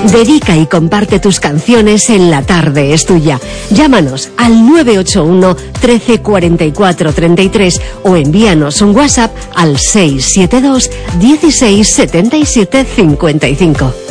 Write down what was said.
Dedica y comparte tus canciones en La Tarde es Tuya. Llámanos al 981 13 44 33 o envíanos un WhatsApp al 672 16 77 55.